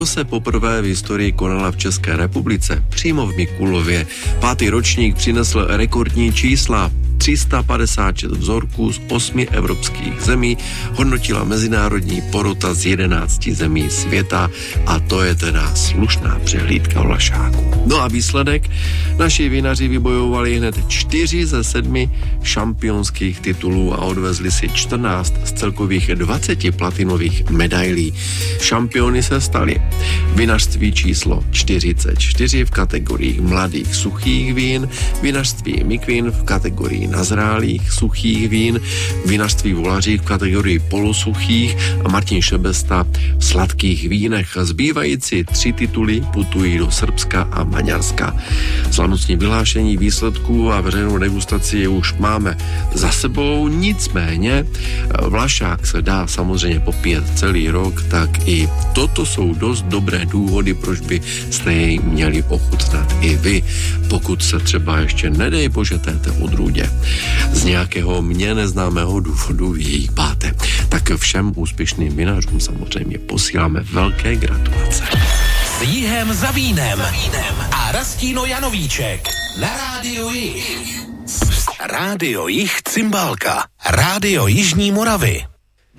se poprvé v historii konala v České republice, přímo v Mikulově. 5. ročník přinesl rekordní čísla. 356 vzorků z 8 evropských zemí hodnotila mezinárodní porota z 11 zemí světa a to je teda slušná přehlídka Vlašáků. No a výsledek? Naši vinaři vybojovali hned 4 ze 7 šampionských titulů a odvezli si 14 z celkových 20 platinových medailí. Šampiony se stali vinařství číslo 44 v kategorii mladých suchých vín, vinařství Mikvin v kategorii nazrálých suchých vín, vinařství Volařík v kategorii polosuchých a Martin Šebesta v sladkých vínech. Zbývající 3 tituly putují do Srbska a Maďarska. Slavnostní vyhlášení výsledků a veřejnou degustaci už máme za sebou, nicméně Vlašák se dá samozřejmě popít celý rok, tak i toto jsou dost dobré důvody, proč byste jej měli ochutnat i vy, pokud se třeba ještě nedej bože této odrůdě z nějakého mně neznámého důvodu jejich báte. Tak všem úspěšným vinařům samozřejmě posíláme velké gratulace. S Jihem za vínem a Rastíno Janovíček na Rádiu Jih. Rádio Jih Cymbálka. Rádio Jižní Moravy.